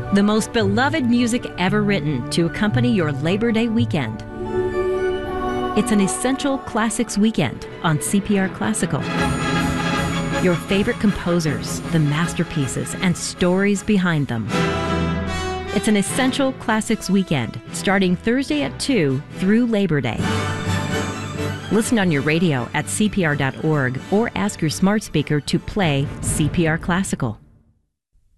The most beloved music ever written to accompany your Labor Day weekend. It's an essential classics weekend on CPR Classical. Your favorite composers, the masterpieces, and stories behind them. It's an essential classics weekend starting Thursday at 2 through Labor Day. Listen on your radio at cpr.org or ask your smart speaker to play CPR Classical.